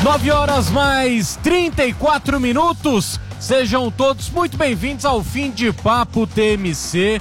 9 horas mais 34 minutos. Sejam todos muito bem-vindos ao Fim de Papo TMC.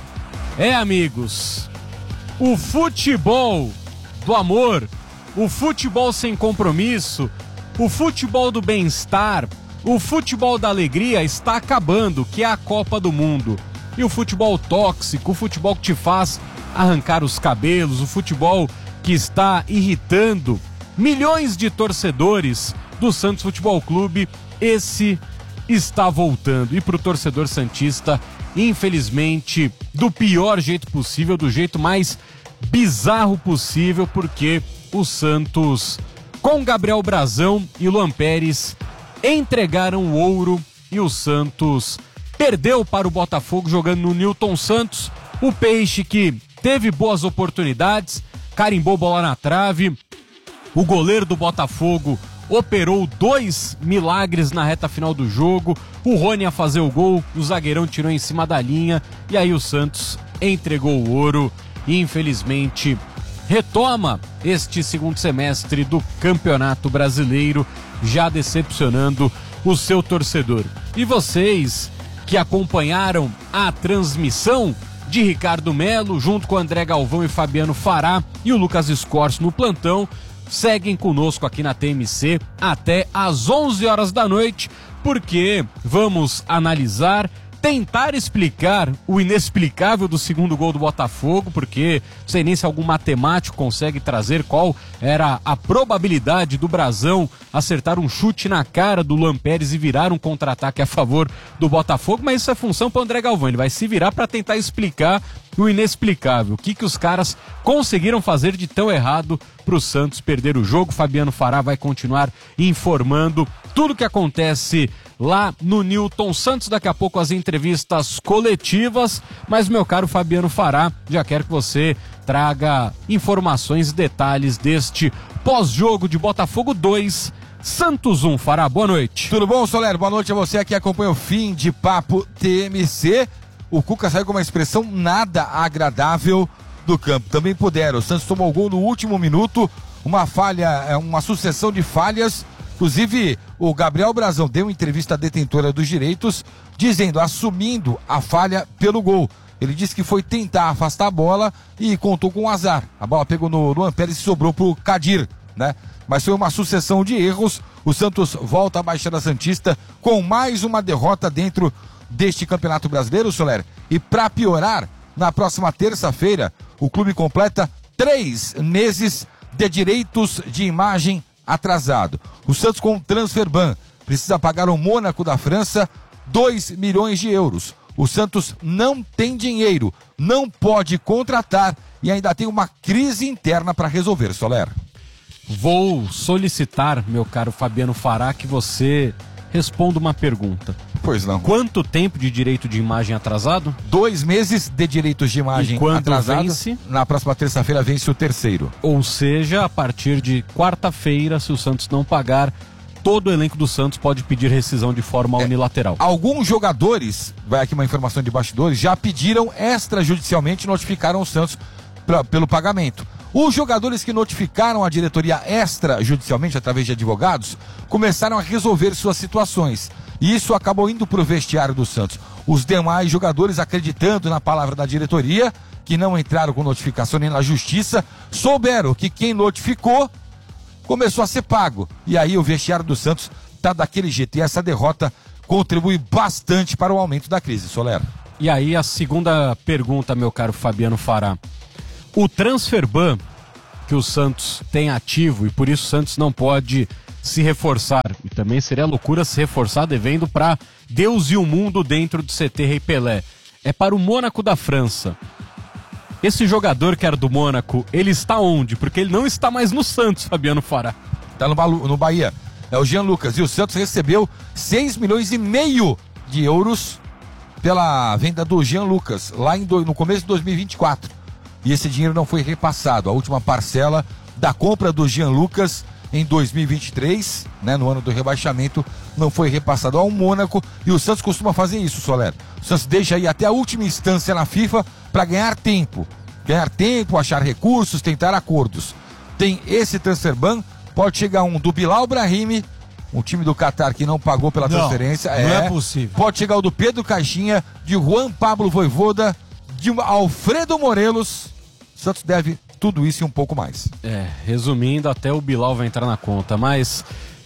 Amigos, o futebol do amor, o futebol sem compromisso, o futebol do bem-estar, o futebol da alegria está acabando, que é a Copa do Mundo. E o futebol tóxico, o futebol que te faz arrancar os cabelos, o futebol que está irritando milhões de torcedores do Santos Futebol Clube, esse está voltando. E para o torcedor santista, infelizmente, do pior jeito possível, do jeito mais bizarro possível, porque o Santos, com Gabriel Brazão e Luan Pérez, entregaram o ouro e o Santos perdeu para o Botafogo jogando no Newton Santos. O Peixe, que teve boas oportunidades, carimbou bola na trave. O goleiro do Botafogo operou 2 milagres na reta final do jogo. O Rony ia fazer o gol, o zagueirão tirou em cima da linha e aí o Santos entregou o ouro e infelizmente retoma este segundo semestre do Campeonato Brasileiro, já decepcionando o seu torcedor. E vocês que acompanharam a transmissão de Ricardo Melo, junto com André Galvão e Fabiano Fará e o Lucas Escorcio no plantão, seguem conosco aqui na TMC até às 11 horas da noite, porque vamos analisar, tentar explicar o inexplicável do segundo gol do Botafogo, porque não sei nem se algum matemático consegue trazer qual era a probabilidade do Brazão acertar um chute na cara do Luan Pérez e virar um contra-ataque a favor do Botafogo, mas isso é função para o André Galvão, ele vai se virar para tentar explicar o inexplicável, o que os caras conseguiram fazer de tão errado para o Santos perder o jogo. Fabiano Fará vai continuar informando tudo que acontece lá no Newton Santos, daqui a pouco as entrevistas coletivas, mas meu caro Fabiano Fará, já quero que você traga informações e detalhes deste pós-jogo de Botafogo 2, Santos 1. Fará, boa noite. Tudo bom, Soler? Boa noite a você que acompanha o Fim de Papo TMC. O Cuca saiu com uma expressão nada agradável do campo. Também puderam. O Santos tomou o gol no último minuto, uma falha, uma sucessão de falhas. Inclusive, o Gabriel Brazão deu entrevista à detentora dos direitos, dizendo, assumindo a falha pelo gol. Ele disse que foi tentar afastar a bola e contou com um azar. A bola pegou no Luan Pérez e sobrou pro Kadir, né? Mas foi uma sucessão de erros. O Santos volta à Baixada Santista com mais uma derrota dentro deste Campeonato Brasileiro, Soler. E para piorar, na próxima terça-feira, o clube completa 3 meses de direitos de imagem atrasado. O Santos, com transfer ban, precisa pagar ao Mônaco da França 2 milhões de euros. O Santos não tem dinheiro, não pode contratar e ainda tem uma crise interna para resolver, Soler. Vou solicitar, meu caro Fabiano Fará, que você responda uma pergunta. Pois não. Quanto tempo de direito de imagem atrasado? 2 meses de direitos de imagem atrasado. Vence? Na próxima terça-feira vence o terceiro. Ou seja, a partir de quarta-feira, se o Santos não pagar, todo o elenco do Santos pode pedir rescisão de forma unilateral. Alguns jogadores, vai aqui uma informação de bastidores, já pediram extrajudicialmente e notificaram o Santos pelo pagamento. Os jogadores que notificaram a diretoria extrajudicialmente, através de advogados, começaram a resolver suas situações. E isso acabou indo para o vestiário do Santos. Os demais jogadores, acreditando na palavra da diretoria, que não entraram com notificação nem na justiça, souberam que quem notificou começou a ser pago. E aí o vestiário do Santos está daquele jeito. E essa derrota contribui bastante para o aumento da crise, Soler. E aí a segunda pergunta, meu caro Fabiano Fará. O transfer ban que o Santos tem ativo e por isso o Santos não pode se reforçar, e também seria loucura se reforçar devendo para Deus e o mundo dentro do CT Rei Pelé, é para o Mônaco da França. Esse jogador que era do Mônaco, ele está onde? Porque ele não está mais no Santos, Fabiano Fará. Está no Bahia, é o Jean Lucas, e o Santos recebeu 6 milhões e meio de euros pela venda do Jean Lucas, lá no começo de 2024. E esse dinheiro não foi repassado. A última parcela da compra do Jean Lucas em 2023, né, no ano do rebaixamento, não foi repassado ao Mônaco. E o Santos costuma fazer isso, Soler. O Santos deixa aí até a última instância na FIFA para ganhar tempo. Achar recursos, tentar acordos. Tem esse transfer ban, pode chegar um do Bilal Brahimi Um time do Catar que não pagou pela transferência. Não é possível. Pode chegar o do Pedro Caixinha, de Juan Pablo Vojvoda, de Alfredo Morelos. O Santos deve tudo isso e um pouco mais. Resumindo, até o Bilal vai entrar na conta, mas...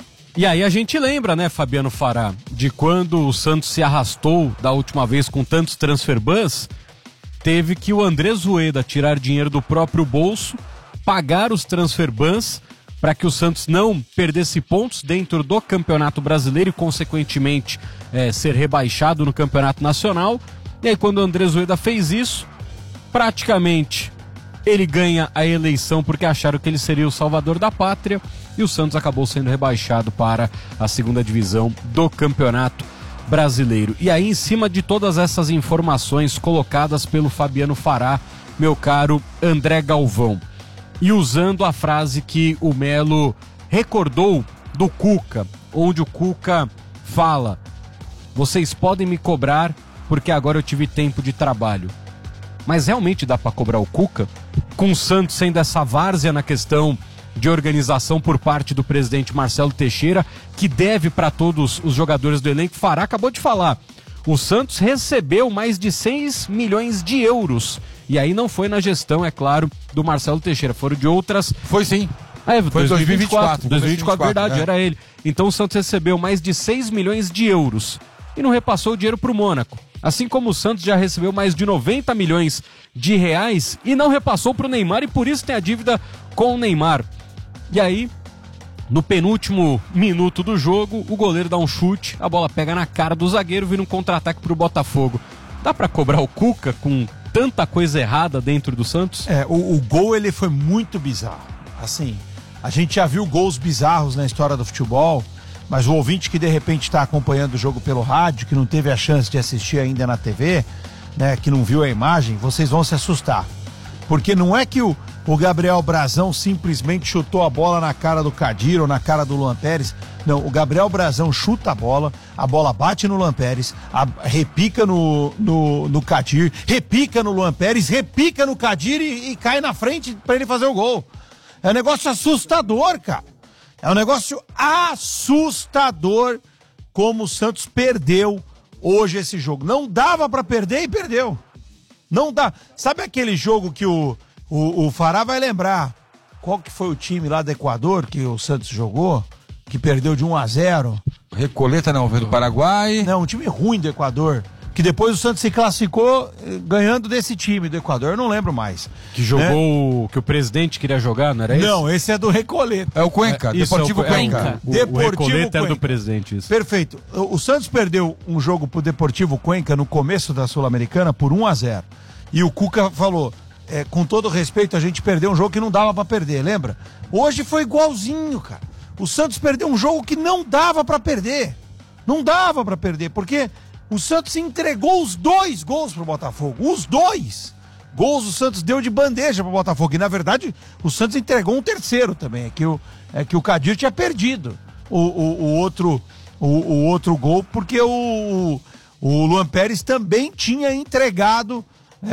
E aí a gente lembra, né, Fabiano Fará, de quando o Santos se arrastou da última vez com tantos transfer bans, teve que o Andrés Rueda tirar dinheiro do próprio bolso, pagar os transfer bans, para que o Santos não perdesse pontos dentro do Campeonato Brasileiro e, consequentemente, ser rebaixado no Campeonato Nacional. E aí, quando o Andrés Rueda fez isso, praticamente ele ganha a eleição porque acharam que ele seria o salvador da pátria e o Santos acabou sendo rebaixado para a segunda divisão do Campeonato Brasileiro. E aí, em cima de todas essas informações colocadas pelo Fabiano Fará, meu caro André Galvão, e usando a frase que o Melo recordou do Cuca, onde o Cuca fala: vocês podem me cobrar porque agora eu tive tempo de trabalho. Mas realmente dá para cobrar o Cuca? Com o Santos sendo essa várzea na questão de organização por parte do presidente Marcelo Teixeira, que deve para todos os jogadores do elenco. Fará acabou de falar, o Santos recebeu mais de 6 milhões de euros. E aí não foi na gestão, é claro, do Marcelo Teixeira, foram de outras... Foi sim. Foi 2024, 2024, verdade, era ele. Então o Santos recebeu mais de 6 milhões de euros e não repassou o dinheiro para o Mônaco. Assim como o Santos já recebeu mais de 90 milhões de reais e não repassou para o Neymar, e por isso tem a dívida com o Neymar. E aí, no penúltimo minuto do jogo, o goleiro dá um chute, a bola pega na cara do zagueiro, vira um contra-ataque para o Botafogo. Dá para cobrar o Cuca com tanta coisa errada dentro do Santos? O gol ele foi muito bizarro. Assim, a gente já viu gols bizarros na história do futebol, mas o ouvinte que de repente está acompanhando o jogo pelo rádio, que não teve a chance de assistir ainda na TV, né, que não viu a imagem, vocês vão se assustar. Porque não é que o Gabriel Brazão simplesmente chutou a bola na cara do Kadir ou na cara do Luan Pérez. Não, o Gabriel Brazão chuta a bola bate no Luan Pérez, repica no Kadir, repica no Luan Pérez, repica no Kadir e cai na frente para ele fazer o gol. É um negócio assustador, cara. É um negócio assustador como o Santos perdeu hoje esse jogo. Não dava pra perder e perdeu. Não dá. Sabe aquele jogo que o Fará vai lembrar? Qual que foi o time lá do Equador que o Santos jogou? Que perdeu de 1-0? Recoleta não, veio do Paraguai. Não, um time ruim do Equador. Que depois o Santos se classificou ganhando desse time do Equador, eu não lembro mais. Que jogou, que o presidente queria jogar, não era isso? Não, esse é do Recoleta. É o Cuenca, Deportivo Cuenca. O Recoleta era do presidente, isso. Perfeito. O Santos perdeu um jogo pro Deportivo Cuenca no começo da Sul-Americana por 1-0. E o Cuca falou, com todo respeito, a gente perdeu um jogo que não dava pra perder, lembra? Hoje foi igualzinho, cara. O Santos perdeu um jogo que não dava pra perder. Não dava pra perder, porque o Santos entregou os 2 gols pro Botafogo. Os 2 gols o Santos deu de bandeja pro Botafogo. E, na verdade, o Santos entregou um terceiro também. É que o Kadir tinha perdido o outro gol, porque o Luan Pérez também tinha entregado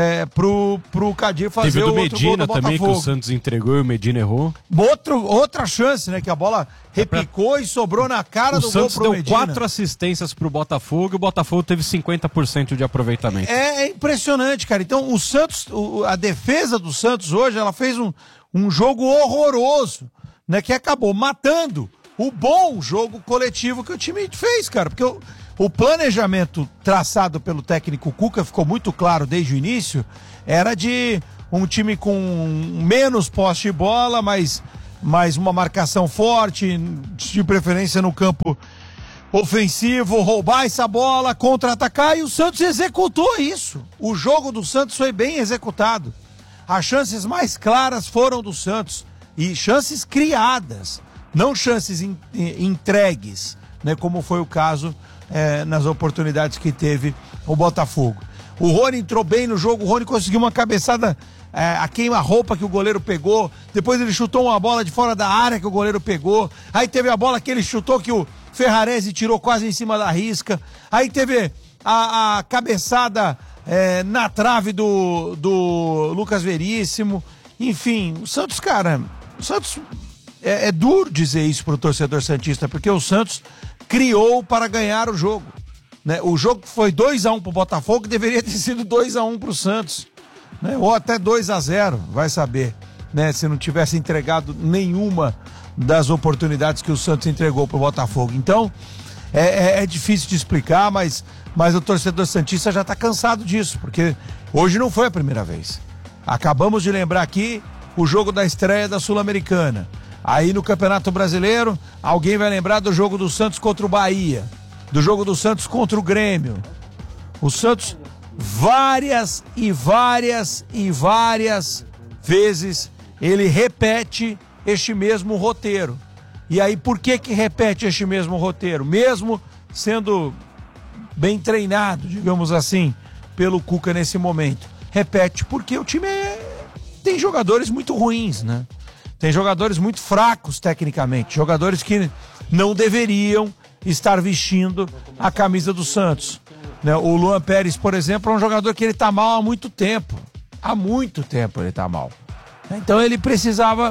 pro Kadir fazer Teve o outro Medina gol do Botafogo. também, que o Santos entregou e o Medina errou. Outra chance, né? Que a bola repicou e sobrou na cara do gol pro Medina. O Santos deu 4 assistências pro Botafogo e o Botafogo teve 50% de aproveitamento. É impressionante, cara. Então o Santos, a defesa do Santos hoje, ela fez um jogo horroroso, né? Que acabou matando o bom jogo coletivo que o time fez, cara. Porque o planejamento traçado pelo técnico Cuca ficou muito claro desde o início, era de um time com menos posse de bola, mas uma marcação forte, de preferência no campo ofensivo, roubar essa bola, contra-atacar, e o Santos executou isso. O jogo do Santos foi bem executado. As chances mais claras foram do Santos, e chances criadas, não chances entregues, né, como foi o caso nas oportunidades que teve o Botafogo. O Rony entrou bem no jogo, o Rony conseguiu uma cabeçada a queima-roupa que o goleiro pegou, depois ele chutou uma bola de fora da área que o goleiro pegou, aí teve a bola que ele chutou que o Ferrarese tirou quase em cima da risca, aí teve a cabeçada na trave do Lucas Veríssimo. Enfim, o Santos, cara, é duro dizer isso pro torcedor santista, porque o Santos criou para ganhar o jogo, né? O jogo foi 2-1 pro Botafogo, que deveria ter sido 2-1 pro Santos, né? Ou até 2-0, vai saber, né? Se não tivesse entregado nenhuma das oportunidades que o Santos entregou pro Botafogo. Então, é difícil de explicar, mas o torcedor santista já tá cansado disso, porque hoje não foi a primeira vez. Acabamos de lembrar aqui o jogo da estreia da Sul-Americana. Aí no Campeonato Brasileiro, alguém vai lembrar do jogo do Santos contra o Bahia, do jogo do Santos contra o Grêmio. O Santos várias vezes ele repete este mesmo roteiro. E aí por que repete este mesmo roteiro? Mesmo sendo bem treinado, digamos assim, pelo Cuca nesse momento. Repete porque o time tem jogadores muito ruins, né? Tem jogadores muito fracos tecnicamente, jogadores que não deveriam estar vestindo a camisa do Santos, né? O Luan Pérez, por exemplo, é um jogador que ele tá mal há muito tempo. Há muito tempo ele tá mal. Então ele precisava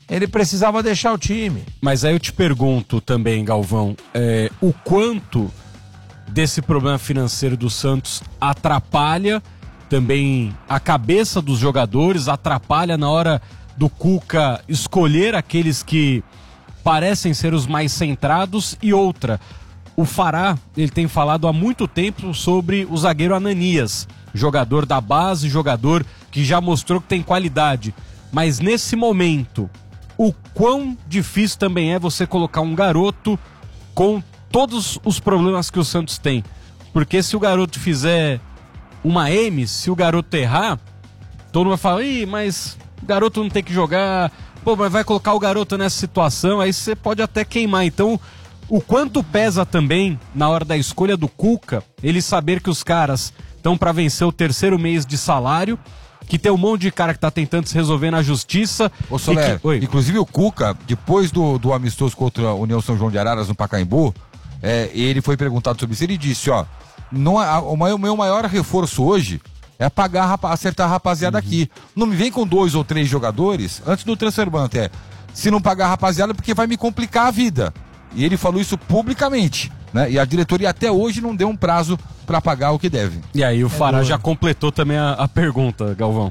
deixar o time. Mas aí eu te pergunto também, Galvão, o quanto desse problema financeiro do Santos atrapalha também a cabeça dos jogadores, atrapalha na hora do Cuca escolher aqueles que parecem ser os mais centrados. E outra, o Fará, ele tem falado há muito tempo sobre o zagueiro Ananias, jogador da base, jogador que já mostrou que tem qualidade, mas nesse momento, o quão difícil também é você colocar um garoto com todos os problemas que o Santos tem, porque se o garoto fizer uma M, se o garoto errar, todo mundo vai falar, mas o garoto não tem que jogar, mas vai colocar o garoto nessa situação, aí você pode até queimar. Então, o quanto pesa também na hora da escolha do Cuca, ele saber que os caras estão para vencer o terceiro mês de salário, que tem um monte de cara que tá tentando se resolver na justiça. Ô Soler, inclusive o Cuca, depois do amistoso contra a União São João de Araras no Pacaembu, ele foi perguntado sobre isso, ele disse, o meu maior reforço hoje é acertar a rapaziada aqui. Não me vem com 2 ou 3 jogadores, antes do transferbante, se não pagar a rapaziada, porque vai me complicar a vida. E ele falou isso publicamente, né? E a diretoria até hoje não deu um prazo para pagar o que deve. E aí o Fará já completou também a pergunta, Galvão.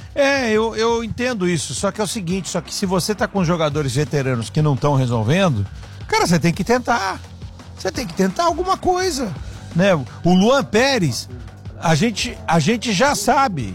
Eu entendo isso, só que é o seguinte, só que se você tá com jogadores veteranos que não estão resolvendo, cara, você tem que tentar. Você tem que tentar alguma coisa, né? O Luan Pérez, a gente já sabe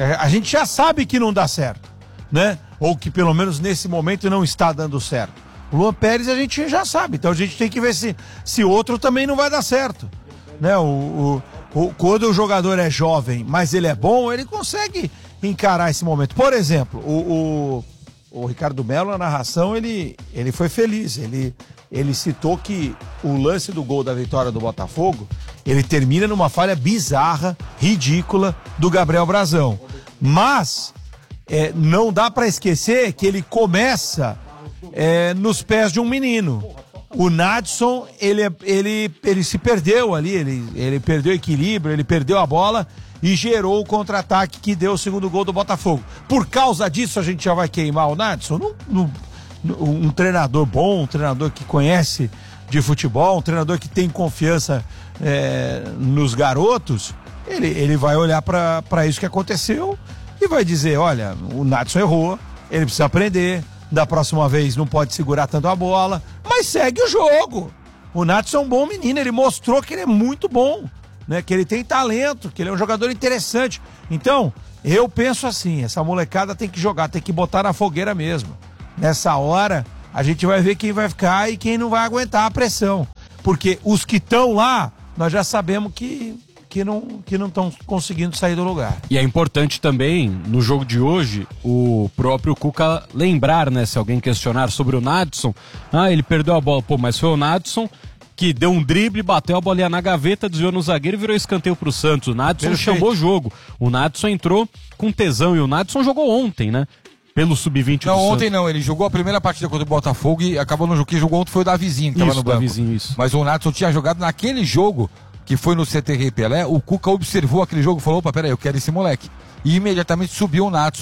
que não dá certo, né? Ou que pelo menos nesse momento não está dando certo. O Luan Pérez a gente já sabe, então a gente tem que ver se outro também não vai dar certo, né? Quando o jogador é jovem, mas ele é bom, ele consegue encarar esse momento. Por exemplo, o Ricardo Melo, na narração, ele foi feliz, ele citou que o lance do gol da vitória do Botafogo, ele termina numa falha bizarra, ridícula, do Gabriel Brazão. Mas não dá pra esquecer que ele começa nos pés de um menino. O Nadson, ele se perdeu ali, ele perdeu o equilíbrio, ele perdeu a bola e gerou o contra-ataque que deu o segundo gol do Botafogo. Por causa disso a gente já vai queimar o Nadson? Um treinador bom, um treinador que conhece de futebol, um treinador que tem confiança nos garotos, ele vai olhar para isso que aconteceu e vai dizer, olha, o Nadson errou, ele precisa aprender, da próxima vez não pode segurar tanto a bola, mas segue o jogo. O Nadson é um bom menino, ele mostrou que ele é muito bom, né? Que ele tem talento, que ele é um jogador interessante. Então, eu penso assim, essa molecada tem que jogar, tem que botar na fogueira mesmo. Nessa hora, a gente vai ver quem vai ficar e quem não vai aguentar a pressão. Porque os que estão lá, nós já sabemos que não estão conseguindo sair do lugar. E é importante também, no jogo de hoje, o próprio Cuca lembrar, né? Se alguém questionar sobre o Nadson, ele perdeu a bola. Mas foi o Nadson que deu um drible, bateu a bolinha na gaveta, desviou no zagueiro e virou escanteio pro Santos. O Nadson chamou o jogo. O Nadson entrou com tesão e o Nadson jogou ontem, né? Pelo sub-20 do Santos. Não, ontem não, ele jogou a primeira partida contra o Botafogo e acabou no jogo que jogou ontem foi o Davizinho, que estava no banco. Isso. Mas o Nadson tinha jogado naquele jogo que foi no CT Rei Pelé, o Cuca observou aquele jogo e falou, opa, peraí, eu quero esse moleque. E imediatamente subiu o Nadson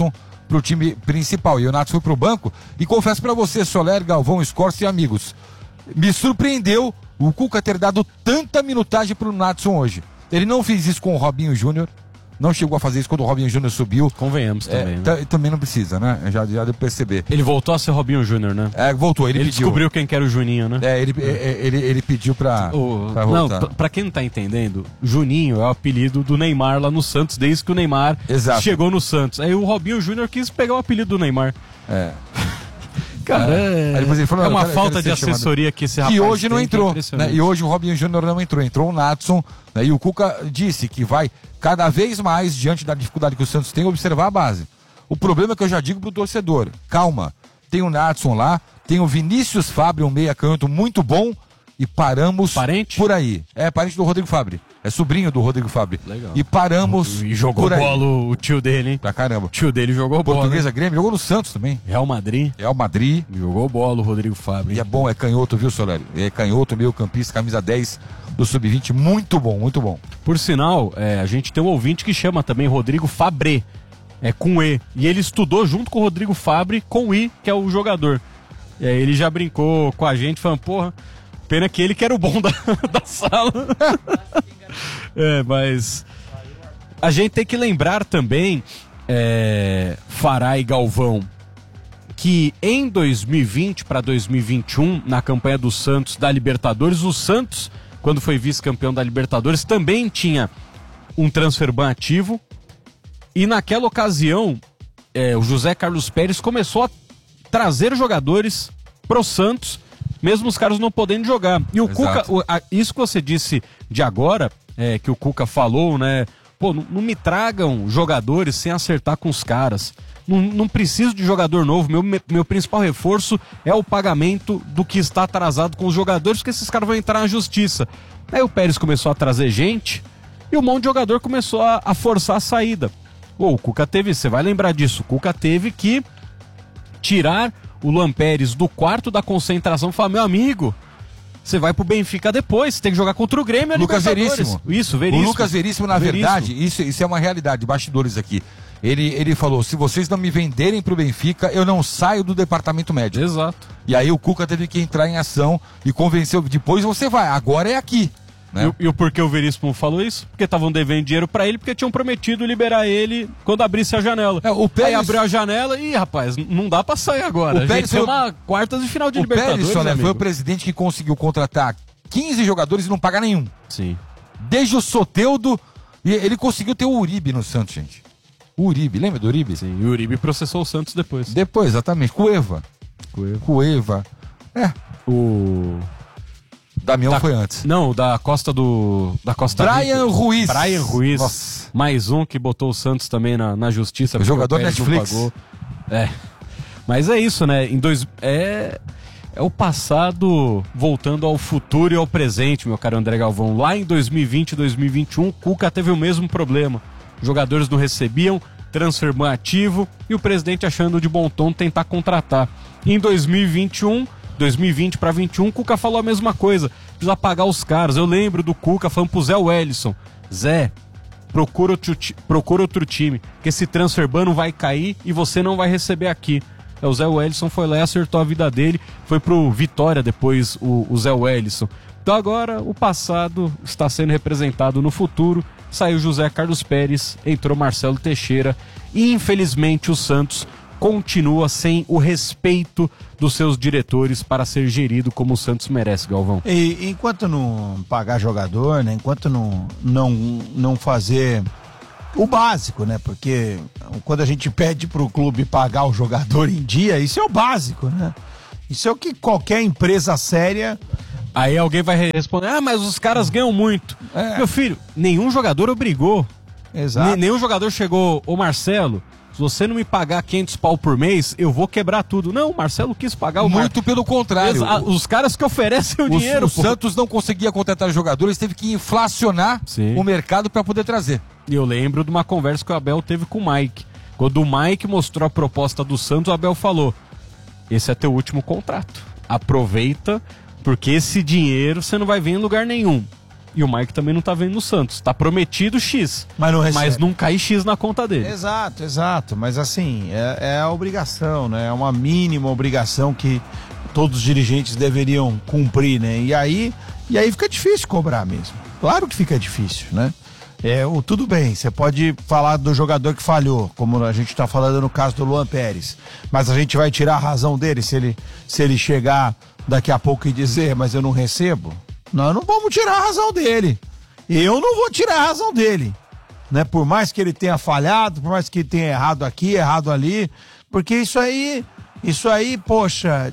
pro time principal. E o Natson foi pro banco. E confesso pra você, Soler, Galvão, Scorsi e amigos, me surpreendeu o Cuca ter dado tanta minutagem pro Natson hoje. Ele não fez isso com o Robinho Júnior. Não chegou a fazer isso quando o Robinho Júnior subiu. Convenhamos também, né? Também não precisa, né? Já deu pra perceber. Ele voltou a ser Robinho Júnior, né? Voltou, ele pediu. Descobriu quem que era o Juninho, né? Ele pediu pra voltar. Não, pra quem não tá entendendo, Juninho é o apelido do Neymar lá no Santos, desde que o Neymar chegou no Santos. Aí o Robinho Júnior quis pegar o apelido do Neymar. Cara, falou, uma falta de assessoria que esse rapaz que hoje não entrou, né? E hoje o Robinho Júnior não entrou o Natson, né? E o Cuca disse que vai cada vez mais, diante da dificuldade que o Santos tem, observar a base. O problema é que eu já digo pro torcedor, calma, tem o Natson lá, tem o Vinícius Fabre, um meia canhoto muito bom, e paramos por aí. É parente do Rodrigo Fabre, é sobrinho do Rodrigo Fabre. Legal. E paramos e jogou por aí. Bola o tio dele, hein? Pra caramba. O tio dele jogou bola. Portuguesa, Grêmio, jogou no Santos também. Real Madrid. Jogou bola o Rodrigo Fabre. E é bom, é canhoto, viu, Soleri? É canhoto, meio campista, camisa 10 do Sub-20, muito bom, muito bom. Por sinal, a gente tem um ouvinte que chama também Rodrigo Fabre, com E. E ele estudou junto com o Rodrigo Fabre com I, que é o jogador. E aí ele já brincou com a gente, falando, porra, pena que ele que era o bom da sala. Mas a gente tem que lembrar também, Fará e Galvão, que em 2020 para 2021, na campanha do Santos da Libertadores, o Santos, quando foi vice-campeão da Libertadores, também tinha um transferban ativo. E naquela ocasião, o José Carlos Pérez começou a trazer jogadores pro Santos, mesmo os caras não podendo jogar. E o Cuca, isso que você disse de agora, que o Cuca falou, né? Pô, não me tragam jogadores sem acertar com os caras. Não preciso de jogador novo. Meu principal reforço é o pagamento do que está atrasado com os jogadores, porque esses caras vão entrar na justiça. Aí o Pérez começou a trazer gente e um monte de jogador começou a forçar a saída. O Cuca teve, você vai lembrar disso, o Cuca teve que tirar o Luan Pérez do quarto da concentração e falar, meu amigo, você vai pro Benfica depois, você tem que jogar contra o Grêmio e Lucas Veríssimo. Isso, Veríssimo. O Lucas Veríssimo, na verdade, isso é uma realidade, bastidores aqui. Ele falou, se vocês não me venderem pro Benfica, eu não saio do departamento médico. Exato. E aí o Cuca teve que entrar em ação e convenceu, depois você vai, agora é aqui. Né? E o porquê o Veríssimo falou isso? Porque estavam devendo dinheiro pra ele, porque tinham prometido liberar ele quando abrisse a janela. O Pérez... Aí abriu a janela e, rapaz, não dá pra sair agora. O Pérez foi uma quartas de final de Libertadores, Pérez, foi o presidente que conseguiu contratar 15 jogadores e não pagar nenhum. Sim. Desde o Soteldo, e ele conseguiu ter o Uribe no Santos, gente. O Uribe, lembra do Uribe? Sim, e o Uribe processou o Santos depois. Depois, exatamente. Cueva. O Damião foi antes. Não, da Costa Brian Ruiz. Brian Ruiz. Nossa. Mais um que botou o Santos também na justiça. O jogador Netflix. Mas é isso, né? É o passado voltando ao futuro e ao presente, meu caro André Galvão. Lá em 2020 e 2021, o Cuca teve o mesmo problema. Jogadores não recebiam, transferban ativo e o presidente achando de bom tom tentar contratar. Em 2020 para 21, o Cuca falou a mesma coisa. Precisa pagar os caras. Eu lembro do Cuca falando pro Zé Wellison, Zé, procura outro time, que esse transferban não vai cair e você não vai receber aqui. O Zé Wellison foi lá e acertou a vida dele. Foi pro Vitória depois o Zé Wellison. Então agora o passado está sendo representado no futuro. Saiu José Carlos Pérez, entrou Marcelo Teixeira e infelizmente o Santos continua sem o respeito dos seus diretores para ser gerido como o Santos merece, Galvão. E enquanto não pagar jogador, né? Enquanto não fazer o básico, né? Porque quando a gente pede pro clube pagar o jogador em dia, isso é o básico, né? Isso é o que qualquer empresa séria... Aí alguém vai responder, mas os caras ganham muito. Meu filho, nenhum jogador obrigou. Exato. Nenhum jogador chegou, ô Marcelo, se você não me pagar 500 pau por mês, eu vou quebrar tudo. Não, o Marcelo quis pagar o Muito pelo contrário. Os caras que oferecem o dinheiro. O Santos não conseguia contratar jogadores, teve que inflacionar o mercado para poder trazer. E eu lembro de uma conversa que o Abel teve com o Mike. Quando o Mike mostrou a proposta do Santos, o Abel falou, esse é teu último contrato. Aproveita... porque esse dinheiro você não vai ver em lugar nenhum. E o Mike também não tá vendo no Santos. Tá prometido X, mas não cai X na conta dele. Exato. Mas assim, é a obrigação, né? É uma mínima obrigação que todos os dirigentes deveriam cumprir, né? E aí fica difícil cobrar mesmo. Claro que fica difícil, né? Tudo bem, você pode falar do jogador que falhou, como a gente está falando no caso do Luan Pérez, mas a gente vai tirar a razão dele se ele chegar daqui a pouco e dizer, mas eu não recebo? Nós não vamos tirar a razão dele. Eu não vou tirar a razão dele, né? Por mais que ele tenha falhado, por mais que ele tenha errado aqui, errado ali, porque isso aí, poxa,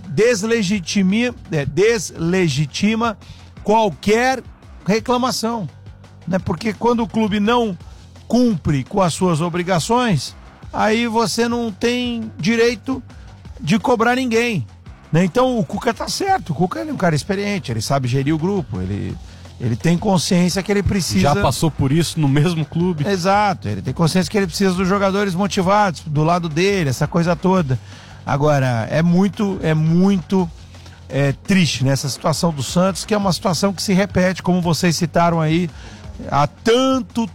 deslegitima qualquer reclamação, né? Porque quando o clube não cumpre com as suas obrigações, aí você não tem direito de cobrar ninguém, né? Então o Cuca tá certo, o Cuca é um cara experiente, ele sabe gerir o grupo, ele tem consciência que ele precisa... Já passou por isso no mesmo clube. Exato, ele tem consciência que ele precisa dos jogadores motivados, do lado dele, essa coisa toda. Agora, é muito triste, né, essa situação do Santos, que é uma situação que se repete, como vocês citaram aí, há tanto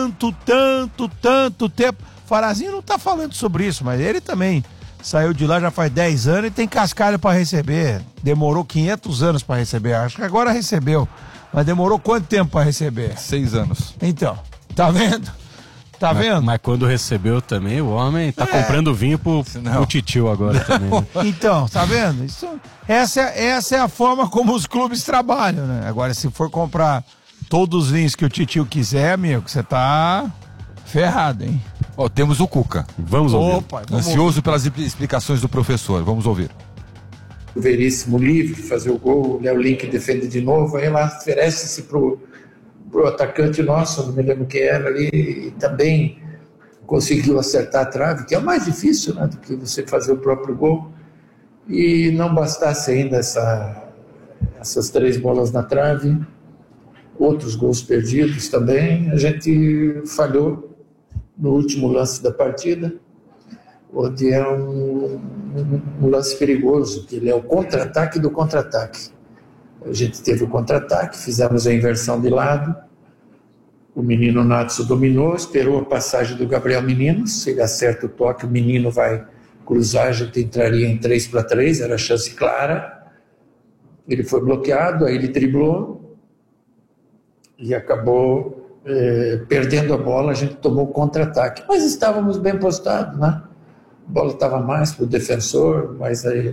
tempo. Farazinho não tá falando sobre isso, mas ele também saiu de lá já faz 10 anos e tem cascalho para receber. Demorou 500 anos para receber, acho que agora recebeu. Mas demorou quanto tempo para receber? 6 anos. Então, tá vendo? Tá vendo? Mas quando recebeu também, o homem tá comprando vinho pro titio agora também. Né? Então, tá vendo? Essa é a forma como os clubes trabalham, né? Agora, se for comprar todos os vinhos que o titio quiser, amigo, você tá ferrado, hein? Temos o Cuca. Vamos ouvir. Opa, Ansioso pelas explicações do professor. Vamos ouvir. O Veríssimo livre, fazer o gol, o Léo Link defende de novo, aí lá oferece-se pro atacante nosso, não me lembro quem era ali, e também conseguiu acertar a trave, que é o mais difícil, né, do que você fazer o próprio gol. E não bastasse ainda essas 3 bolas na trave, outros gols perdidos também, a gente falhou no último lance da partida, onde é um lance perigoso, que ele é o contra-ataque do contra-ataque. A gente teve o contra-ataque, fizemos a inversão de lado, o menino Natsu dominou, esperou a passagem do Gabriel Menino, se ele acerta o toque, o menino vai cruzar, a gente entraria em 3-3, era a chance clara, ele foi bloqueado, aí ele driblou e acabou perdendo a bola, a gente tomou o contra-ataque, mas estávamos bem postados, né? A bola estava mais para o defensor, mas aí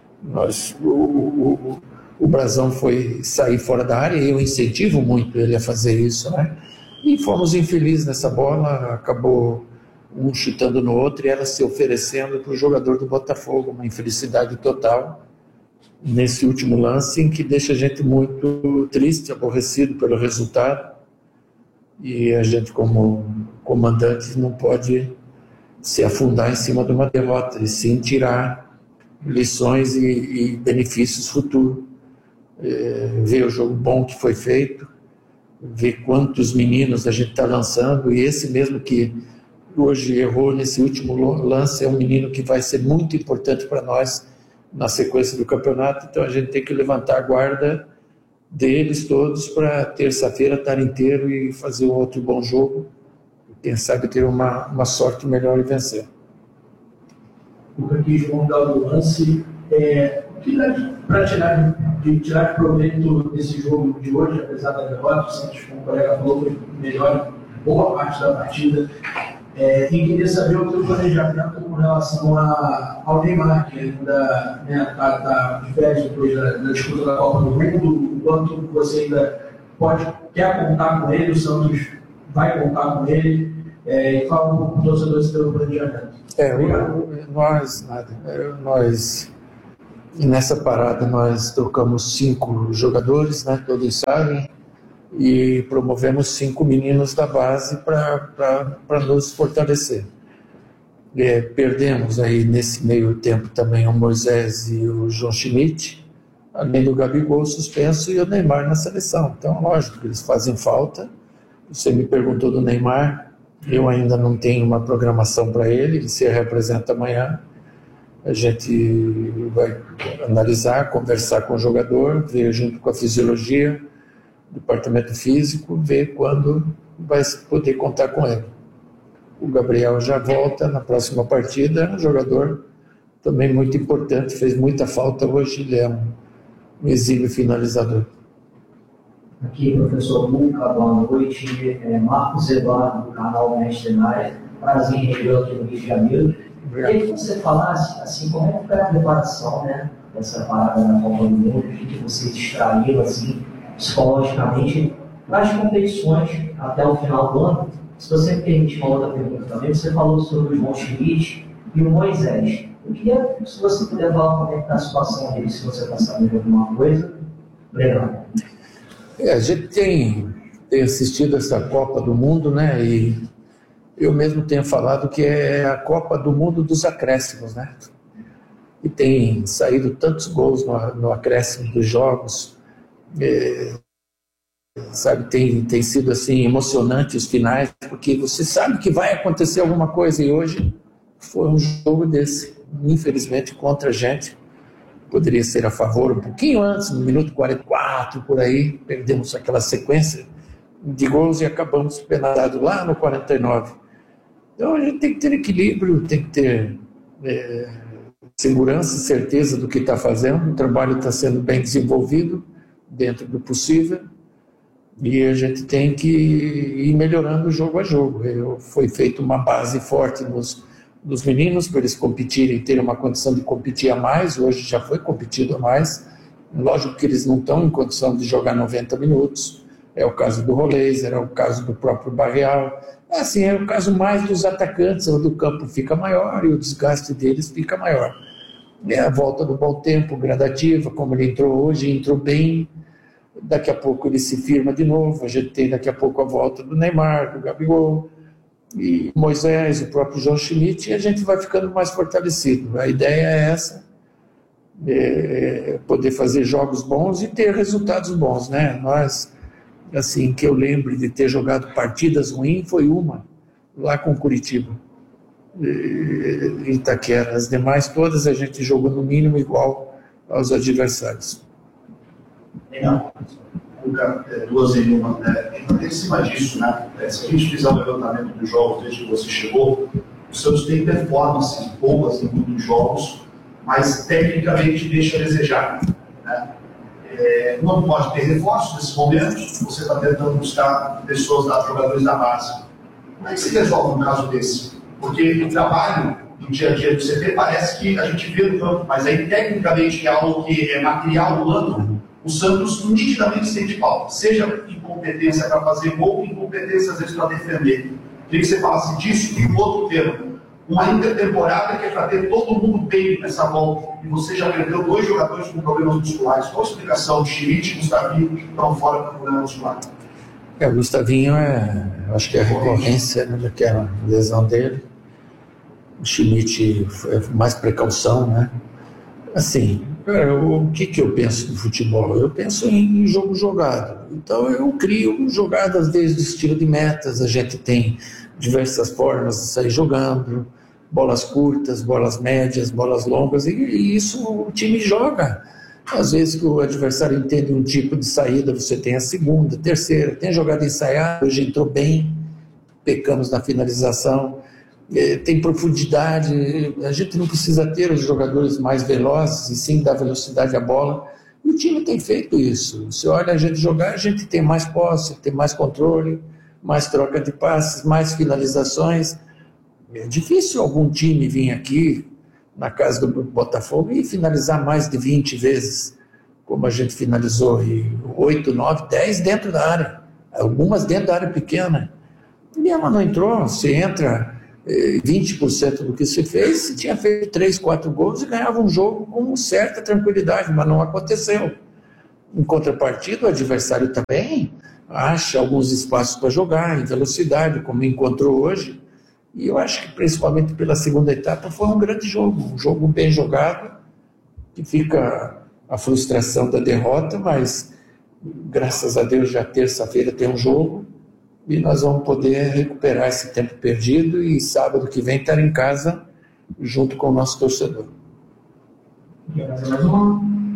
o Brazão foi sair fora da área e eu incentivo muito ele a fazer isso, né? E fomos infelizes nessa bola, acabou um chutando no outro e ela se oferecendo para o jogador do Botafogo, uma infelicidade total nesse último lance, em que deixa a gente muito triste, aborrecido pelo resultado, e a gente como comandante não pode se afundar em cima de uma derrota, e sim tirar lições e benefícios futuros. Ver o jogo bom que foi feito, ver quantos meninos a gente está lançando, e esse mesmo que hoje errou nesse último lance é um menino que vai ser muito importante para nós na sequência do campeonato, então a gente tem que levantar a guarda deles todos para terça-feira estar inteiro e fazer um outro bom jogo, quem sabe ter uma sorte melhor e vencer. O que João dá do lance o que dá para tirar proveito desse jogo de hoje, apesar da derrota, o Santos, como o colega falou, foi melhor boa parte da partida. E queria saber o teu planejamento com relação ao Neymar, que ainda está de férias depois da disputa da Copa do Mundo, o quanto você ainda quer contar com ele, o Santos vai contar com ele, e fala um pouco para o torcedor esse teu planejamento. Nós nessa parada nós trocamos 5 jogadores, né, todos sabem, e promovemos 5 meninos da base para nos fortalecer. Perdemos aí nesse meio tempo também o Moisés e o João Schmidt, além do Gabigol suspenso e o Neymar na seleção. Então, lógico que eles fazem falta. Você me perguntou do Neymar, eu ainda não tenho uma programação para ele se representa amanhã. A gente vai analisar, conversar com o jogador, ver junto com a fisiologia departamento físico, ver quando vai poder contar com ele. O Gabriel já volta na próxima partida, um jogador também muito importante, fez muita falta hoje, ele é um exímio finalizador. Aqui, professor Luca, boa noite. Marcos Eduardo, do canal Mestre na área. Prazer em revê-lo aqui no Rio de Janeiro. Queria que você falasse, assim, como é que foi a preparação, né, dessa parada da Copa do Mundo, o que você distraiu, assim, psicologicamente, para as competições até o final do ano. Se você me permite uma outra pergunta também, você falou sobre o João Schmidt e o Moisés. Eu queria, se você puder falar como é que está a situação dele, se você está sabendo de alguma coisa. Obrigado. A gente tem assistido essa Copa do Mundo, né? E eu mesmo tenho falado que é a Copa do Mundo dos acréscimos, né? E tem saído tantos gols no acréscimo dos jogos, sabe? Tem sido assim emocionante os finais, porque você sabe que vai acontecer alguma coisa, e hoje foi um jogo desse, infelizmente contra a gente. Poderia ser a favor um pouquinho antes, no minuto 44, por aí, perdemos aquela sequência de gols e acabamos penalizados lá no 49. Então a gente tem que ter equilíbrio, tem que ter segurança, certeza do que está fazendo, o trabalho está sendo bem desenvolvido, dentro do possível, e a gente tem que ir melhorando jogo a jogo. Foi feita uma base forte dos meninos, para eles competirem, terem uma condição de competir a mais. Hoje já foi competido a mais, lógico que eles não estão em condição de jogar 90 minutos, é o caso do Roleiser, é o caso do próprio Barreal, assim, é o caso mais dos atacantes, onde o campo fica maior e o desgaste deles fica maior. É a volta do bom tempo, gradativa, como ele entrou hoje, entrou bem, daqui a pouco ele se firma de novo, a gente tem daqui a pouco a volta do Neymar, do Gabigol, e Moisés, o próprio João Schmidt, e a gente vai ficando mais fortalecido. A ideia é essa, poder fazer jogos bons e ter resultados bons, né? Nós, assim, que eu lembro de ter jogado partidas ruins, foi uma, lá com Curitiba, em Itaquera. As demais todas a gente jogou no mínimo igual aos adversários. Legal. Duas em uma. Em cima disso, né? Se a gente fizer um levantamento dos jogos desde que você chegou, o Santos tem performances boas em muitos jogos, mas tecnicamente deixa a desejar, né? Não pode ter reforços nesse momento, você está tentando buscar pessoas, jogadores da base. Como é que se resolve um caso desse? Porque o trabalho do dia a dia do CT parece que a gente vê no campo, mas aí tecnicamente é algo que é material do ano. O Santos nitidamente sente falta, seja incompetência para fazer gol, incompetência às vezes para defender. Queria que você falasse disso e um outro termo. Uma intertemporada que é para ter todo mundo bem nessa volta, e você já perdeu 2 jogadores com problemas musculares. Qual a explicação de Schmidt e Gustavinho que estão fora com problema muscular? O Gustavinho acho que é a recorrência, né, daquela lesão dele. O Schmidt foi mais precaução, né? Assim, o que eu penso do futebol? Eu penso em jogo jogado. Então eu crio jogadas desde o estilo de metas, a gente tem diversas formas de sair jogando, bolas curtas, bolas médias, bolas longas, e isso o time joga. Às vezes que o adversário entende um tipo de saída, você tem a segunda, terceira, tem jogada ensaiada, hoje entrou bem, pecamos na finalização. Tem profundidade, a gente não precisa ter os jogadores mais velozes, e sim dar velocidade à bola, e o time tem feito isso. Você olha a gente jogar, a gente tem mais posse, tem mais controle, mais troca de passes, mais finalizações. É difícil algum time vir aqui na casa do Botafogo e finalizar mais de 20 vezes, como a gente finalizou, e 8, 9, 10 dentro da área, algumas dentro da área pequena. E ela não entrou, você entra 20% do que se fez, se tinha feito 3, 4 gols e ganhava um jogo com certa tranquilidade, mas não aconteceu. Em contrapartida, o adversário também acha alguns espaços para jogar, em velocidade, como encontrou hoje, e eu acho que principalmente pela segunda etapa foi um grande jogo, um jogo bem jogado, que fica a frustração da derrota, mas graças a Deus já terça-feira tem um jogo, e nós vamos poder recuperar esse tempo perdido e sábado que vem estar em casa junto com o nosso torcedor. Mais uma.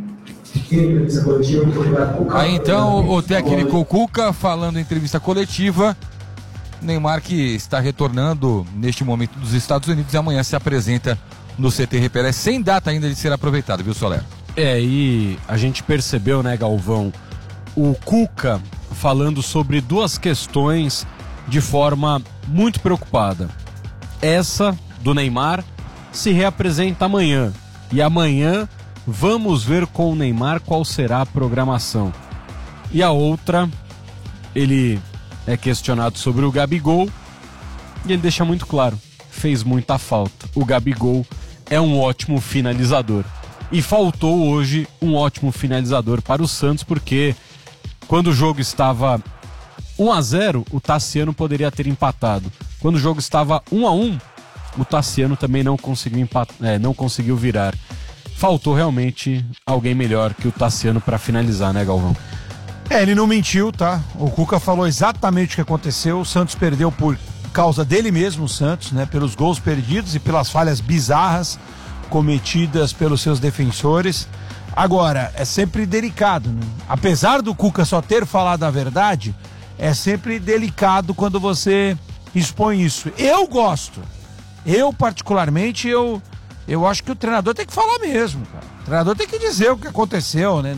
entrevista coletiva. Aí então o técnico Cuca falando em entrevista coletiva. Neymar que está retornando neste momento dos Estados Unidos e amanhã se apresenta no CT Repérez, sem data ainda de ser aproveitado, viu, Soler? E a gente percebeu, né, Galvão, o Cuca falando sobre duas questões de forma muito preocupada. Essa do Neymar se reapresenta amanhã, e amanhã vamos ver com o Neymar qual será a programação. E a outra, ele é questionado sobre o Gabigol e ele deixa muito claro, fez muita falta. O Gabigol é um ótimo finalizador e faltou hoje um ótimo finalizador para o Santos, porque quando o jogo estava 1-0, o Tassiano poderia ter empatado. Quando o jogo estava 1-1, o Tassiano também não conseguiu virar. Faltou realmente alguém melhor que o Tassiano para finalizar, né, Galvão? Ele não mentiu, tá? O Cuca falou exatamente o que aconteceu. O Santos perdeu por causa dele mesmo, o Santos, né? Pelos gols perdidos e pelas falhas bizarras cometidas pelos seus defensores. Agora, é sempre delicado, né? Apesar do Cuca só ter falado a verdade, é sempre delicado quando você expõe isso. Eu gosto. Eu, particularmente, eu acho que o treinador tem que falar mesmo, cara. O treinador tem que dizer o que aconteceu, né?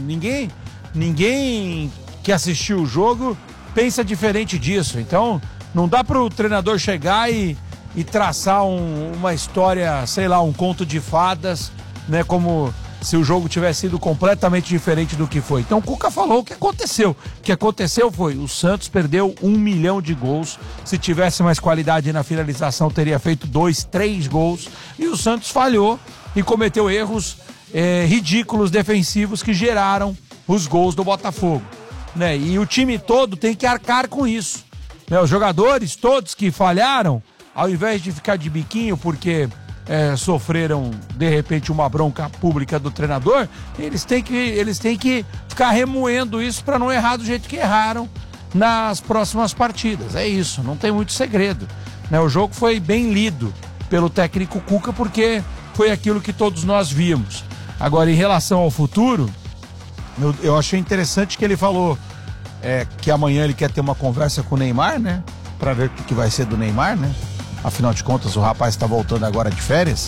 Ninguém que assistiu o jogo pensa diferente disso. Então, não dá pro treinador chegar e traçar uma história, sei lá, um conto de fadas, né? Como se o jogo tivesse sido completamente diferente do que foi. Então, o Cuca falou o que aconteceu. O que aconteceu foi, o Santos perdeu 1 milhão de gols. Se tivesse mais qualidade na finalização, teria feito 2, 3 gols. E o Santos falhou e cometeu erros ridículos defensivos que geraram os gols do Botafogo, né? E o time todo tem que arcar com isso, né? Os jogadores todos que falharam, ao invés de ficar de biquinho porque sofreram de repente uma bronca pública do treinador, eles têm que ficar remoendo isso para não errar do jeito que erraram nas próximas partidas. É isso, não tem muito segredo, né? O jogo foi bem lido pelo técnico Cuca porque foi aquilo que todos nós vimos. Agora, em relação ao futuro, eu achei interessante que ele falou que amanhã ele quer ter uma conversa com o Neymar, né? Pra ver o que vai ser do Neymar, né? Afinal de contas, o rapaz tá voltando agora de férias.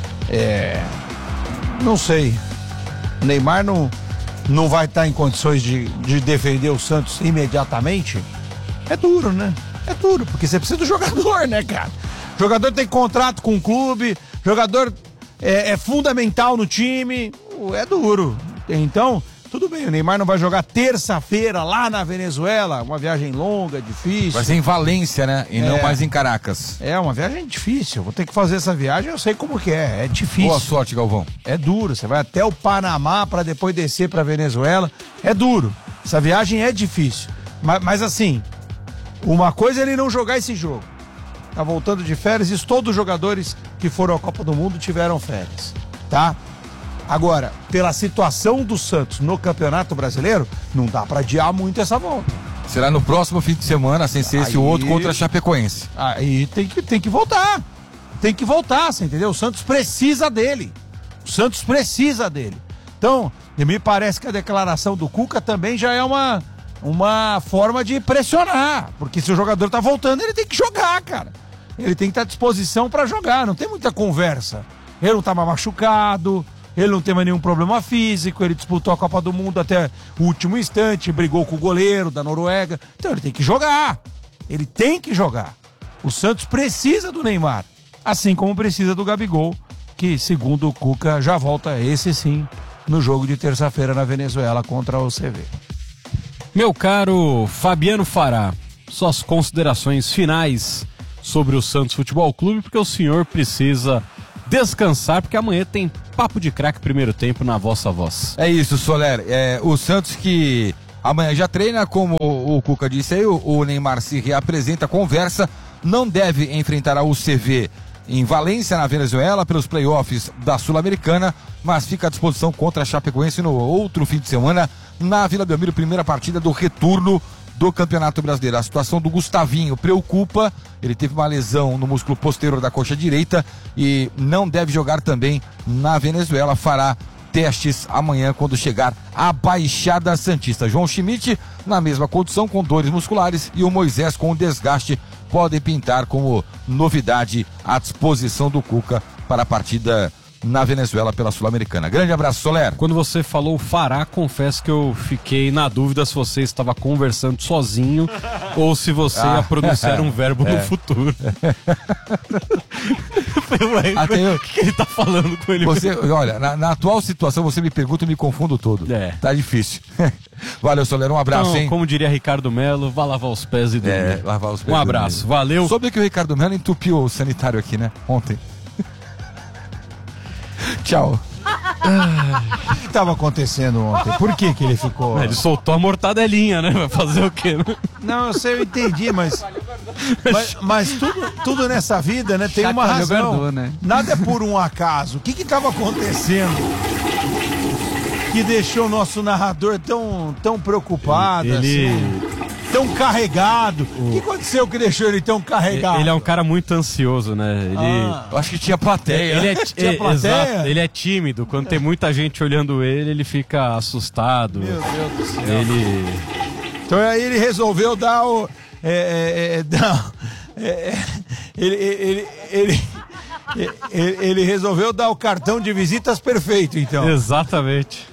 Não sei. O Neymar não vai estar em condições de defender o Santos imediatamente. É duro, né? É duro, porque você precisa do jogador, né, cara? O jogador tem contrato com o clube, jogador é fundamental no time. É duro. Então, tudo bem, o Neymar não vai jogar terça-feira lá na Venezuela, uma viagem longa, difícil. Vai ser em Valência, né? E não mais em Caracas. É uma viagem difícil, vou ter que fazer essa viagem, eu sei como que é difícil. Boa sorte, Galvão. É duro, você vai até o Panamá para depois descer para Venezuela, é duro. Essa viagem é difícil, mas assim, uma coisa é ele não jogar esse jogo. Tá voltando de férias e todos os jogadores que foram à Copa do Mundo tiveram férias, tá? Agora, pela situação do Santos no Campeonato Brasileiro, não dá pra adiar muito essa volta. Será no próximo fim de semana, sem ser esse outro contra a Chapecoense. Aí tem que voltar. Tem que voltar, você entendeu? O Santos precisa dele. O Santos precisa dele. Então, me parece que a declaração do Cuca também já é uma forma de pressionar. Porque se o jogador tá voltando, ele tem que jogar, cara. Ele tem que estar à disposição pra jogar, não tem muita conversa. Ele não tá mais machucado, ele não tem mais nenhum problema físico, ele disputou a Copa do Mundo até o último instante, brigou com o goleiro da Noruega. Então ele tem que jogar. Ele tem que jogar. O Santos precisa do Neymar, assim como precisa do Gabigol, que segundo o Cuca já volta, esse sim, no jogo de terça-feira na Venezuela contra o CV. Meu caro Fabiano Fará, suas considerações finais sobre o Santos Futebol Clube, porque o senhor precisa descansar, porque amanhã tem Papo de Craque primeiro tempo na vossa voz. É isso, Soler. O Santos que amanhã já treina, como o Cuca disse aí, o Neymar se reapresenta, conversa, não deve enfrentar a UCV em Valência, na Venezuela, pelos playoffs da Sul-Americana, mas fica à disposição contra a Chapecoense no outro fim de semana, na Vila Belmiro, primeira partida do retorno do Campeonato Brasileiro. A situação do Gustavinho preocupa, ele teve uma lesão no músculo posterior da coxa direita e não deve jogar também na Venezuela. Fará testes amanhã quando chegar à Baixada Santista. João Schmidt na mesma condição, com dores musculares, e o Moisés com desgaste podem pintar como novidade à disposição do Cuca para a partida na Venezuela pela Sul-Americana. Grande abraço, Soler. Quando você falou Fará, confesso que eu fiquei na dúvida se você estava conversando sozinho ou se você ia pronunciar um verbo no futuro. O que ele tá falando com ele? Olha, na atual situação você me pergunta e me confundo todo. Tá difícil. Valeu, Soler, um abraço, então, hein? Como diria Ricardo Melo, vá lavar os pés e dormir. Lavar os pés. Um abraço, valeu. Soube que o Ricardo Melo entupiu o sanitário aqui, né? Ontem. Tchau. O que estava acontecendo ontem? Por que ele ficou... Ele soltou a mortadelinha, né? Vai fazer o quê? Né? Não, eu sei, eu entendi, mas tudo nessa vida, né, tem uma razão. Gardô, né? Nada é por um acaso. O que estava acontecendo que deixou o nosso narrador tão preocupado, assim, tão carregado? O que aconteceu que deixou ele tão carregado? Ele é um cara muito ansioso, né? Eu acho que tinha plateia. Tinha plateia? Exato, ele é tímido. Quando tem muita gente olhando ele fica assustado. Meu Deus do céu. Então aí ele resolveu dar o... Ele resolveu dar o cartão de visitas perfeito, então. Exatamente.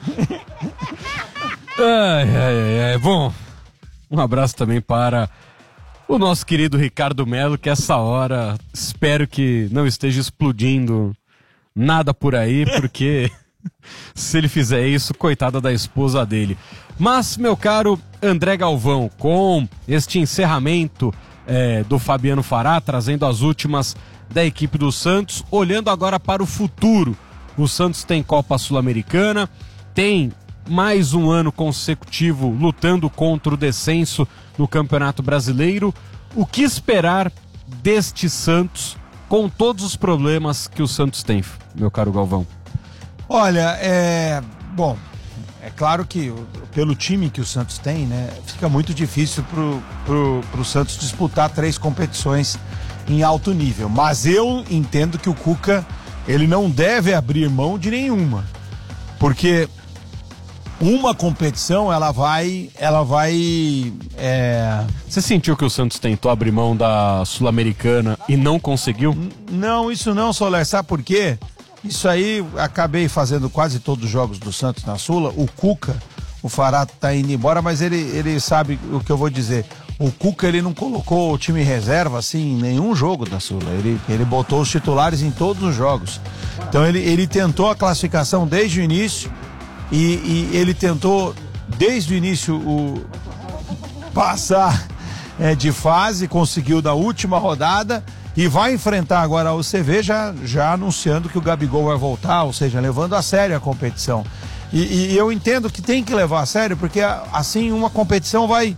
Bom, um abraço também para o nosso querido Ricardo Melo, que essa hora espero que não esteja explodindo nada por aí, porque se ele fizer isso, coitada da esposa dele. Mas, meu caro André Galvão, com este encerramento do Fabiano Fará, trazendo as últimas da equipe do Santos, olhando agora para o futuro. O Santos tem Copa Sul-Americana, tem mais um ano consecutivo lutando contra o descenso no Campeonato Brasileiro. O que esperar deste Santos com todos os problemas que o Santos tem, meu caro Galvão? Olha, bom, é claro que pelo time que o Santos tem, né, fica muito difícil pro Santos disputar 3 competições em alto nível. Mas eu entendo que o Cuca, ele não deve abrir mão de nenhuma. Porque uma competição, ela vai... Você sentiu que o Santos tentou abrir mão da Sul-Americana e não conseguiu? Não, isso não, Soler. Sabe por quê? Isso aí, acabei fazendo quase todos os jogos do Santos na Sula. O Cuca, o Fará tá indo embora, mas ele sabe o que eu vou dizer. O Cuca, ele não colocou o time reserva, assim, em nenhum jogo da Sula. Ele botou os titulares em todos os jogos. Então ele tentou a classificação desde o início e ele tentou, desde o início, passar de fase, conseguiu da última rodada e vai enfrentar agora o CV já anunciando que o Gabigol vai voltar, ou seja, levando a sério a competição. E eu entendo que tem que levar a sério, porque assim uma competição vai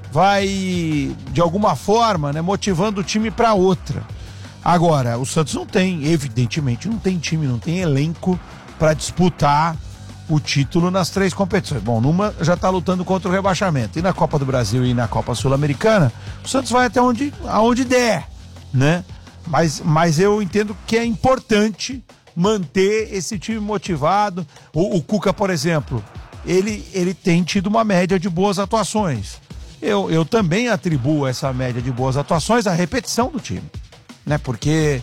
de alguma forma, né, motivando o time para outra. Agora, o Santos evidentemente não tem time, não tem elenco para disputar o título nas 3 competições. Bom, numa já está lutando contra o rebaixamento, e na Copa do Brasil e na Copa Sul-Americana, o Santos vai até aonde der, né? Mas eu entendo que é importante manter esse time motivado. O Cuca, por exemplo, ele tem tido uma média de boas atuações. Eu também atribuo essa média de boas atuações à repetição do time, né? Porque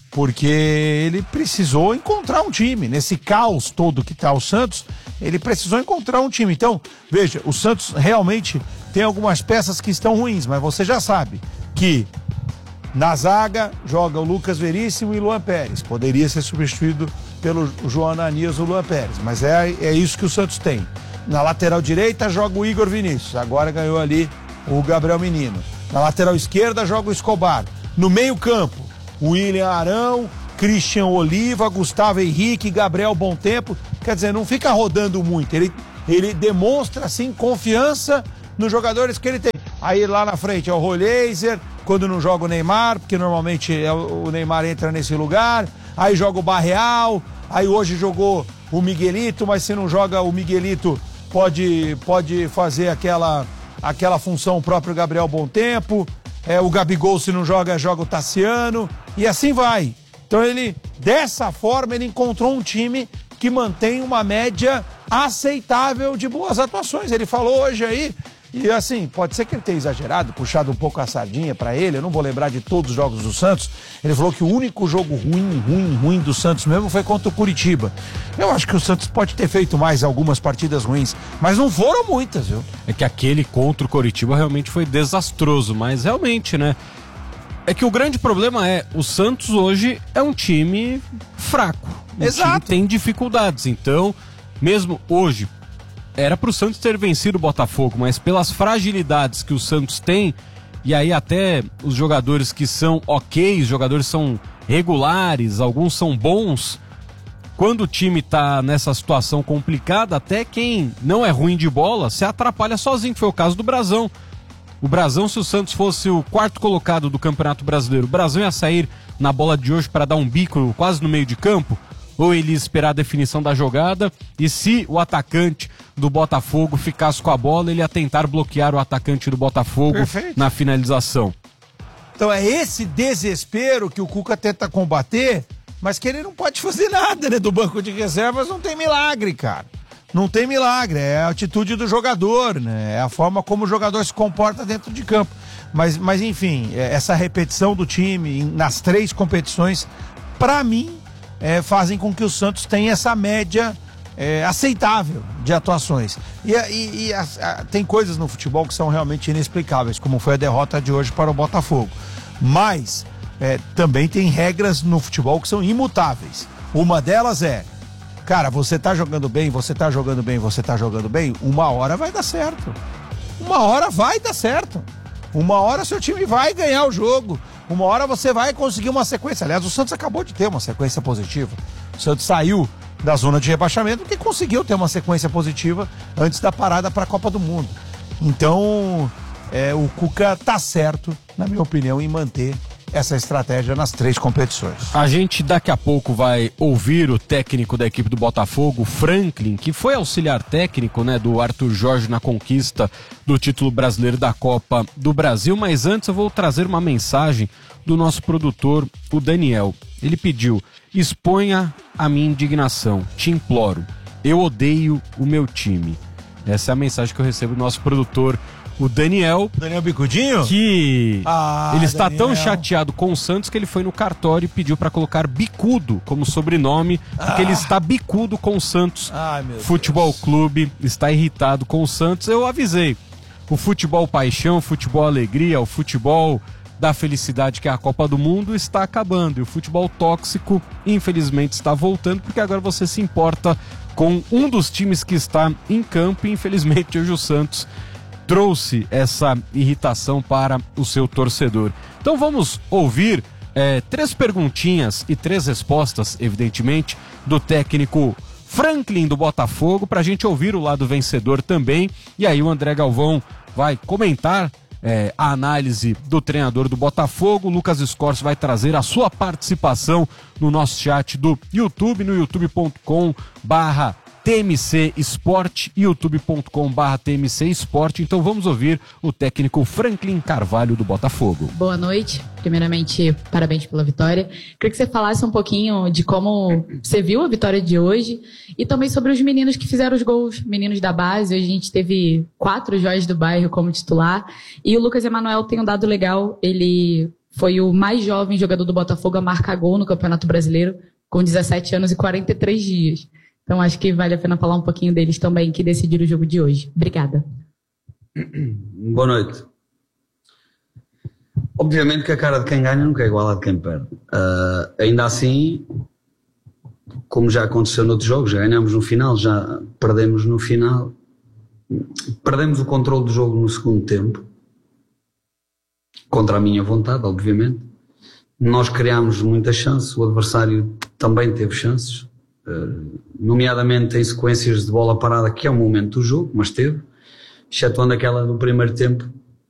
ele precisou encontrar um time. Nesse caos todo que está o Santos, ele precisou encontrar um time. Então, veja, o Santos realmente tem algumas peças que estão ruins, mas você já sabe que na zaga joga o Lucas Veríssimo e Luan Pérez. Poderia ser substituído pelo João Ananias ou Luan Pérez, mas é isso que o Santos tem. Na lateral direita joga o Igor Vinícius, agora ganhou ali o Gabriel Menino. Na lateral esquerda joga o Escobar. No meio campo, o William Arão, Christian Oliva, Gustavo Henrique, Gabriel Bom Tempo. Quer dizer, não fica rodando muito, ele demonstra assim confiança nos jogadores que ele tem. Aí lá na frente é o Roleiser, quando não joga o Neymar, porque normalmente o Neymar entra nesse lugar. Aí joga o Barreal, aí hoje jogou o Miguelito, mas se não joga o Miguelito, pode fazer aquela função o próprio Gabriel Bom Tempo. O Gabigol, se não joga o Tassiano, e assim vai. Então dessa forma, ele encontrou um time que mantém uma média aceitável de boas atuações. Ele falou hoje aí, e assim, pode ser que ele tenha exagerado, puxado um pouco a sardinha pra ele, eu não vou lembrar de todos os jogos do Santos. Ele falou que o único jogo ruim do Santos mesmo foi contra o Curitiba. Eu acho que o Santos pode ter feito mais algumas partidas ruins, mas não foram muitas, viu? É que aquele contra o Coritiba realmente foi desastroso, mas realmente, né? É que o grande problema é, o Santos hoje é um time fraco. Exato. Time tem dificuldades, então, mesmo hoje, era pro Santos ter vencido o Botafogo, mas pelas fragilidades que o Santos tem, e aí até os jogadores que são ok, os jogadores são regulares, alguns são bons, quando o time tá nessa situação complicada, até quem não é ruim de bola se atrapalha sozinho, que foi o caso do Brasão. O Brasão, se o Santos fosse o quarto colocado do Campeonato Brasileiro, o Brasão ia sair na bola de hoje para dar um bico quase no meio de campo, ou ele ia esperar a definição da jogada, e se o atacante do Botafogo ficasse com a bola, ele ia tentar bloquear o atacante do Botafogo. Perfeito. Na finalização. Então é esse desespero que o Cuca tenta combater, mas que ele não pode fazer nada, né? Do banco de reservas não tem milagre, cara. Não tem milagre, é a atitude do jogador, né? É a forma como o jogador se comporta dentro de campo. Mas enfim, essa repetição do time nas 3 competições, pra mim, fazem com que o Santos tenha essa média aceitável de atuações. Tem coisas no futebol que são realmente inexplicáveis, como foi a derrota de hoje para o Botafogo. Mas também tem regras no futebol que são imutáveis. Uma delas cara, você tá jogando bem, uma hora vai dar certo. Uma hora vai dar certo. Uma hora seu time vai ganhar o jogo. Uma hora você vai conseguir uma sequência. Aliás, o Santos acabou de ter uma sequência positiva. O Santos saiu da zona de rebaixamento porque conseguiu ter uma sequência positiva antes da parada para a Copa do Mundo. Então, o Cuca tá certo, na minha opinião, em manter essa estratégia nas 3 competições. A gente daqui a pouco vai ouvir o técnico da equipe do Botafogo, Franklin, que foi auxiliar técnico, né, do Arthur Jorge na conquista do título brasileiro da Copa do Brasil, mas antes eu vou trazer uma mensagem do nosso produtor, o Daniel. Ele pediu: exponha a minha indignação, te imploro, eu odeio o meu time. Essa é a mensagem que eu recebo do nosso produtor, o Daniel Bicudinho, que ele está tão chateado com o Santos que ele foi no cartório e pediu para colocar Bicudo como sobrenome, porque ele está bicudo com o Santos Futebol Clube, está irritado com o Santos. Eu avisei, o futebol paixão, o futebol alegria, o futebol da felicidade que é a Copa do Mundo está acabando, e o futebol tóxico infelizmente está voltando, porque agora você se importa com um dos times que está em campo, e infelizmente hoje o Santos trouxe essa irritação para o seu torcedor. Então vamos ouvir 3 perguntinhas e 3 respostas, evidentemente, do técnico Franklin do Botafogo, para a gente ouvir o lado vencedor também, e aí o André Galvão vai comentar a análise do treinador do Botafogo. O Lucas Scorsi vai trazer a sua participação no nosso chat do YouTube, no youtube.com/TMC Esporte, youtube.com/TMC Esporte. Então vamos ouvir o técnico Franklin Carvalho do Botafogo. Boa noite. Primeiramente, parabéns pela vitória. Queria que você falasse um pouquinho de como você viu a vitória de hoje e também sobre os meninos que fizeram os gols, meninos da base. Hoje a gente teve 4 joias do bairro como titular, e o Lucas Emanuel tem um dado legal. Ele foi o mais jovem jogador do Botafogo a marcar gol no Campeonato Brasileiro, com 17 anos e 43 dias. Então acho que vale a pena falar um pouquinho deles também, que decidiram o jogo de hoje. Obrigada. Boa noite. Obviamente que a cara de quem ganha nunca é igual à de quem perde. Ainda assim, como já aconteceu noutros jogos, já ganhamos no final, já perdemos no final. Perdemos o controle do jogo no segundo tempo, contra a minha vontade, obviamente. Nós criámos muitas chances, o adversário também teve chances, nomeadamente em sequências de bola parada, que é o momento do jogo, mas teve, excetuando aquela do primeiro tempo,